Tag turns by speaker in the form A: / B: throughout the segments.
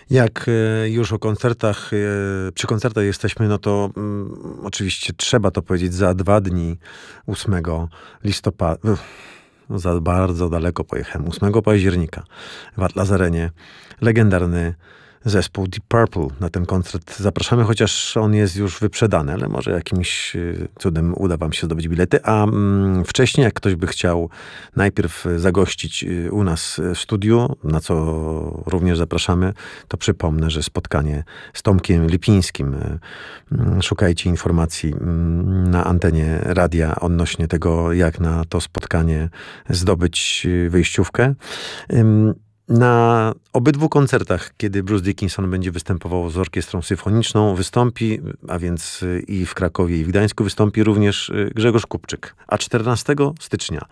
A: Jak już o koncertach, przy koncertach jesteśmy, no to oczywiście trzeba to powiedzieć, za 2 dni, 8 listopada, za bardzo daleko pojechałem, 8 października w Atlas Arenie, legendarny zespół Deep Purple. Na ten koncert zapraszamy, chociaż on jest już wyprzedany, ale może jakimś cudem uda wam się zdobyć bilety. A wcześniej, jak ktoś by chciał najpierw zagościć u nas w studiu, na co również zapraszamy, to przypomnę, że spotkanie z Tomkiem Lipińskim. Szukajcie informacji na antenie radia odnośnie tego, jak na to spotkanie zdobyć wyjściówkę. Na obydwu koncertach, kiedy Bruce Dickinson będzie występował z orkiestrą symfoniczną, wystąpi, a więc i w Krakowie, i w Gdańsku wystąpi również Grzegorz Kupczyk. A 14 stycznia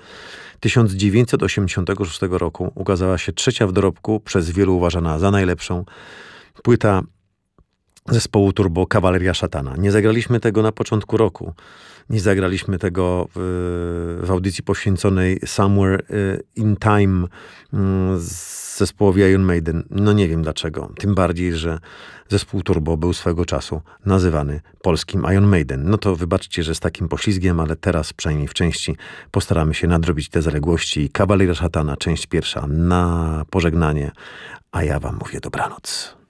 A: 1986 roku ukazała się trzecia w dorobku, przez wielu uważana za najlepszą, płyta zespołu Turbo Kawaleria Szatana. Nie zagraliśmy tego na początku roku. Nie zagraliśmy tego w audycji poświęconej Somewhere in Time z zespołowi Iron Maiden. No nie wiem dlaczego. Tym bardziej, że zespół Turbo był swego czasu nazywany polskim Iron Maiden. No to wybaczcie, że z takim poślizgiem, ale teraz przynajmniej w części postaramy się nadrobić te zaległości. Kawaleria Szatana, część pierwsza, na pożegnanie. A ja wam mówię dobranoc.